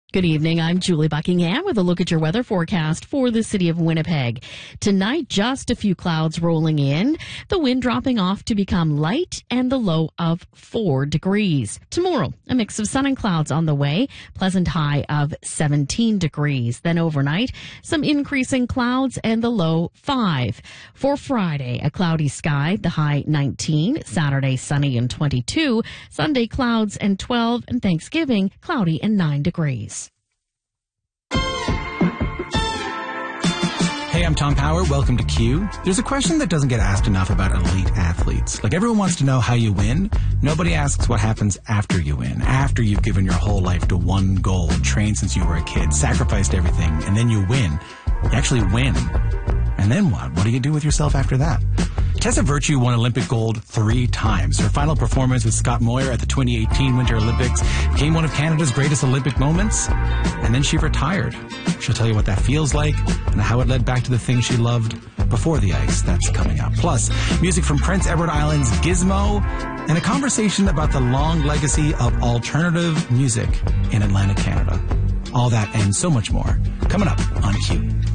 Good evening. I'm Julie Buckingham with a look at your weather forecast for the city of Winnipeg. Tonight, just a few clouds rolling in, the wind dropping off to become light and the low of 4 degrees. Tomorrow, a mix of sun and clouds on the way, pleasant high of 17 degrees. Then overnight, some increasing clouds and the low 5. For Friday, a cloudy sky, the high 19. Saturday, sunny and 22. Sunday, clouds and 12. And Thanksgiving, cloudy and 9 degrees. Hey, I'm Tom Power. Welcome to Q. There's a question that doesn't get asked enough about elite athletes. Like, everyone wants to know how you win. Nobody asks what happens after you win, after you've given your whole life to one goal, trained since you were a kid, sacrificed everything, and then you win. You actually win. And then what? What do you do with yourself after that? Tessa Virtue won Olympic gold 3 times. Her final performance with Scott Moir at the 2018 Winter Olympics became one of Canada's greatest Olympic moments. And then she retired. She'll tell you what that feels like and how it led back to the things she loved before the ice. That's coming up. Plus, music from Prince Edward Island's Gizmo and a conversation about the long legacy of alternative music in Atlantic Canada. All that and so much more coming up on Q.